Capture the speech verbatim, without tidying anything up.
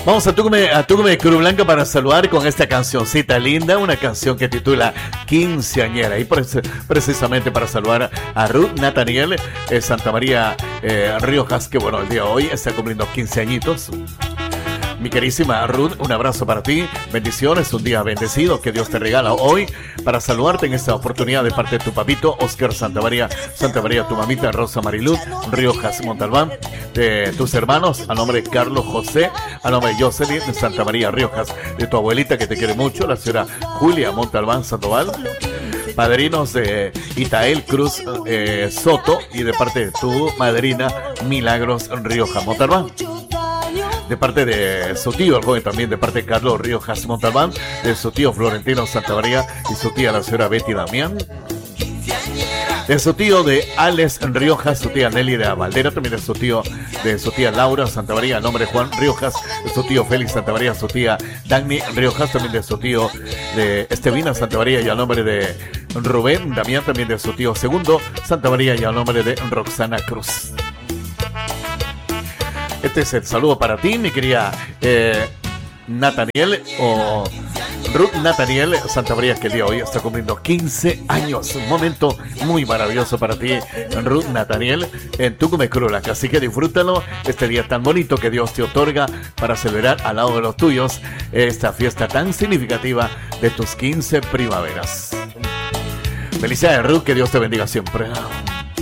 Vamos a Tucumé, a Tucumé, Cruz Blanca, para saludar con esta cancioncita linda, una canción que titula Quinceañera. Y precisamente para saludar a Ruth Nathaniel eh, Santa María eh, Riojas, que bueno, el día de hoy está cumpliendo quince añitos. Mi querísima Ruth, un abrazo para ti, bendiciones, un día bendecido que Dios te regala hoy para saludarte en esta oportunidad de parte de tu papito Oscar Santa María, Santa María, tu mamita Rosa Mariluz Riojas Montalbán, de tus hermanos, a nombre de Carlos José, a nombre de Jocelyn Santa María Riojas, de tu abuelita que te quiere mucho, la señora Julia Montalbán Sandoval, padrinos de Itael Cruz eh, Soto, y de parte de tu madrina Milagros Riojas Montalbán. De parte de su tío, el joven también, de parte de Carlos Riojas Montalbán, de su tío Florentino Santa María y su tía la señora Betty Damián. De su tío de Alex Riojas, su tía Nelly de Avaldera, también de su tío, de su tía Laura Santa María, a nombre de Juan Riojas, de su tío Félix Santa María, su tía Dagny Riojas, también de su tío de Estevina Santa María y a nombre de Rubén Damián, también de su tío Segundo Santa María y a nombre de Roxana Cruz. Este es el saludo para ti, mi querida eh, Nathaniel o Ruth Nathaniel Santa María, que el día de hoy está cumpliendo quince años. Un momento muy maravilloso para ti, Ruth Nathaniel, en Tucumé, Cruz Blanca. Así que disfrútalo, este día tan bonito que Dios te otorga para celebrar al lado de los tuyos esta fiesta tan significativa de tus quince primaveras. Felicidades, Ruth, que Dios te bendiga siempre.